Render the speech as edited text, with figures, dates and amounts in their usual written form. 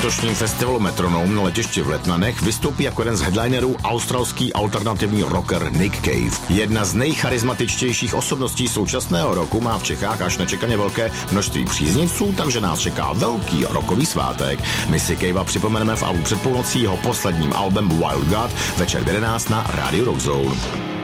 letošním festivalu Metronom na letišti v Letnanech vystoupí jako jeden z headlinerů australský alternativní rocker Nick Cave. Jedna z nejcharizmatičtějších osobností současného roku má v Čechách až nečekaně velké množství příznivců, takže nás čeká velký rockový svátek. My si Cavea připomeneme v albu před půlnocí jeho posledním albem Wild God večer v 11 na Radio Rock Zone.